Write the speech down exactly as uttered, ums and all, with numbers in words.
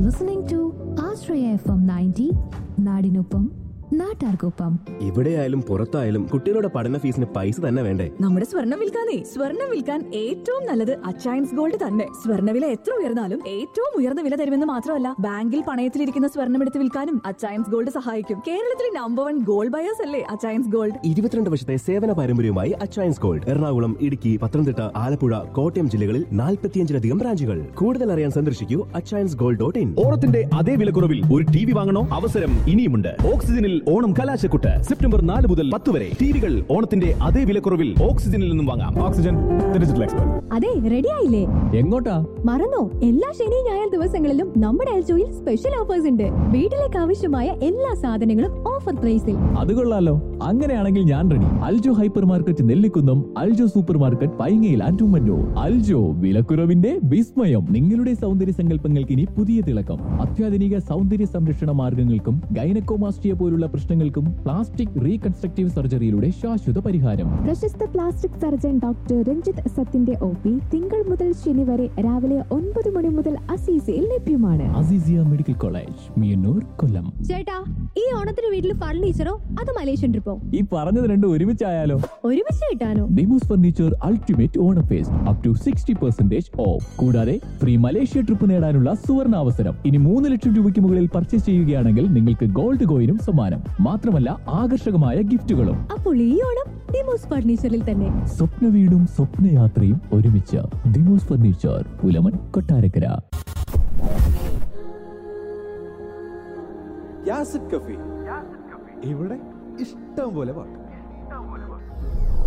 listening to Ashraya F M ninety, നാടിനൊപ്പം നാട്ടാർക്കൊപ്പം. ഇവിടെയായാലും പുറത്തായാലും കുട്ടികളുടെ പഠന ഫീസിന് പൈസ തന്നെ വേണ്ടേ? നമ്മുടെ സ്വർണം വിൽക്കാനേ സ്വർണം വിൽക്കാൻ ഏറ്റവും നല്ലത് അച്ചയൻസ് ഗോൾഡ് തന്നെ. സ്വർണ്ണവില എത്ര ഉയർന്നാലും ഏറ്റവും ഉയർന്ന വില തരുമെന്ന് മാത്രമല്ല, ബാങ്കിൽ പണയത്തിലിരിക്കുന്ന സ്വർണം എടുത്ത് വിൽക്കാനും അച്ചയൻസ് ഗോൾഡ് സഹായിക്കും. കേരളത്തിലെ നമ്പർ വൺ ഗോൾഡ് ബയേഴ്സ് അല്ലേ അച്ചയൻസ് ഗോൾഡ്. ഇരുപത്തിരണ്ട് വർഷത്തെ സേവന പാരമ്പര്യവുമായി അച്ചയൻസ് ഗോൾഡ് എറണാകുളം, ഇടുക്കി, പത്തനംതിട്ട, ആലപ്പുഴ, കോട്ടയം ജില്ലകളിൽ നാൽപ്പത്തിയഞ്ചിലധികം ബ്രാഞ്ചുകൾ. കൂടുതൽ അറിയാൻ സന്ദർശിക്കൂ അച്ചയൻസ് ഗോൾഡ് ഡോട്ട് ഇൻ. ഓണത്തിന്റെ അതേ വിലക്കുറവിൽ ഒരു ടി വി വാങ്ങണോ? അവസരം ഇനിയുമുണ്ട്. ഓക്സിജനിൽ ഓണം കലാശക്കുട്ട് സെപ്റ്റംബർ നാല് മുതൽ പത്ത് വരെ. ടിവികൾ ഓണത്തിന്റെ അതേ വിലക്കുറവിൽ ഓക്സിജനിൽ നിന്നും വാങ്ങാം. Oxygen digital expert. അതെ, റെഡി ആയില്ലേ? എങ്ങോട്ടാ? മറന്നോ? എല്ലാ ശനി ഞായർ ദിവസങ്ങളിലും നമ്മുടെ എൽജോയിൽ സ്പെഷ്യൽ ഓഫേഴ്സ് ഉണ്ട്. വീട്ടിലേക്ക് ആവശ്യമായ എല്ലാ സാധനങ്ങളും ഓഫർ പ്രൈസിൽ. അത് കൊള്ളാലോ. അങ്ങനെയാണെങ്കിൽ ഞാൻ ready. Aljo hyper market Nellikunnam, Aljo super market പൈങ്ങയിൽ ആൻഡുമന്നൂർ. Aljo വിലക്കുറവിന്റെ വിസ്മയം. നിങ്ങളുടെ സൗന്ദര്യ സങ്കല്പങ്ങൾക്ക് ഇനി പുതിയ തിളക്കം. അത്യാധുനിക സൗന്ദര്യ സംരക്ഷണ മാർഗങ്ങൾക്കും ഗൈനക്കോമാസ്റ്റിയ പോലുള്ള പ്രശ്നങ്ങൾക്കും പ്ലാസ്റ്റിക് റീകൺസ്ട്രക്റ്റീവ് സർജറിയിലൂടെ ശാശ്വത പരിഹാരം. പ്രശസ്ത plastic surgeon doctor Ranjith സത്തിന്റെ O P തിങ്കൾ മുതൽ ശനി വരെ രാവിലെ ഒൻപത് മണി മുതൽ അസീസയിൽ ലഭ്യമാണ്. അസീസിയ മെഡിക്കൽ കോളേജ്, മിയന്നൂർ, കൊല്ലം. ചേട്ടാ, ഈ ഓണത്തിന് വീട്ടിൽ ഫർണിച്ചറോ അതോ മലേഷ്യൻ ട്രിപ്പോ? ഈ പറഞ്ഞത് രണ്ടും ഒരുമിച്ചായാലോ? ഒരുമിച്ച് കിട്ടാനോ? Demos furniture ultimate Onam first up to sixty percentage of. കൂടാതെ ഫ്രീ മലേഷ്യ ട്രിപ്പ് നേടാനുള്ള സുവർണ അവസരം. ഇനി മൂന്ന് ലക്ഷം രൂപയ്ക്ക് മുകളിൽ പർച്ചേസ് ചെയ്യുകയാണെങ്കിൽ നിങ്ങൾക്ക് ഗോൾഡ് കോയിനും സമ്മാനം. മാത്രമല്ല ആകർഷകമായ ഗിഫ്റ്റുകളും. അപ്പോൾ ഈ ഓണം ഡിമോസ് ഫർണിച്ചറിൽ തന്നെ. സ്വപ്ന വീടും സ്വപ്നയാത്രയും ഒരുമിച്ച്. ഡിമോസ് ഫർണിച്ചർ, പുലമൺ, കൊട്ടാരക്കര. യാസിഡ് കഫേ, ഇവിടെ ഇഷ്ടം പോലെ പാട്ട്.